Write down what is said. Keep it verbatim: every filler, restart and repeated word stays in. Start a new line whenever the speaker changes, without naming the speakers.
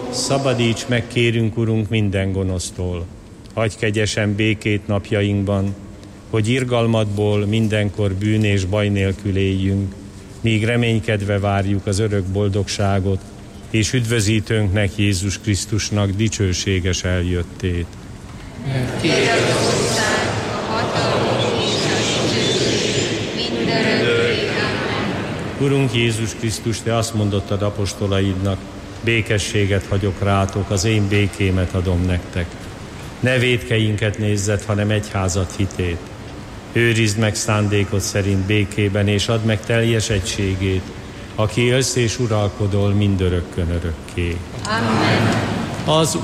Szabadíts meg, kérünk, Urunk, minden gonosztól. Adj kegyesen békét napjainkban, hogy irgalmadból mindenkor bűn és baj nélkül éljünk, míg reménykedve várjuk az örök boldogságot, és üdvözítőnknek, Jézus Krisztusnak dicsőséges eljöttét.
Mert tiéd az ország, a hatalom és a dicsőség, mindörökké. Amen.
Urunk Jézus Krisztus, Te azt mondottad apostolaidnak, békességet hagyok rátok, az én békémet adom nektek. Ne vétkeinket nézzed, hanem egyházat hitét. Őrizd meg szándékod szerint békében, és add meg teljes egységét, aki élsz és uralkodol mindörökkön örökké.
Amen.
Az